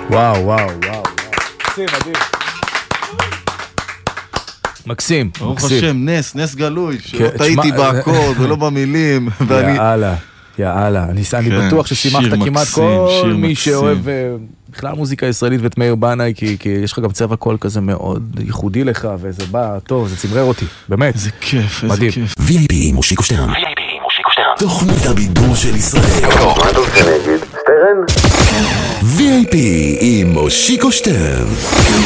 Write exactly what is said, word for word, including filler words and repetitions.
וואו, וואו, וואו. מקסים, מדהים. מקסים, ברוך מקסים. השם, נס, נס גלוי, שלא טעיתי באקורד ולא במילים. יאללה, יאללה. אני בטוח ששימחת כמעט כל מי שאוהב בכלל מוזיקה ישראלית ואת מאיר בנאי, כי יש לך גם צבע קול כזה מאוד ייחודי לך, וזה בא טוב, זה צמרר אותי, באמת. איזה כיף, איזה כיף. וי איי פי עם מושיקו שטרן. וי איי פי עם מושיקו שטרן. תוכנית הבידור של ישראל. מה אתה עושה נגד? שטרן? וי איי פי עם מושיקו שטרן.